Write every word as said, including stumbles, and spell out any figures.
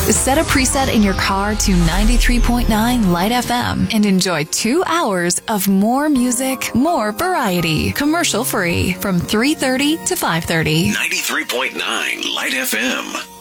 Set a preset in your car to ninety-three point nine Light F M and enjoy two hours of more music, more variety. Commercial free from three thirty to five thirty. ninety-three point nine Light F M.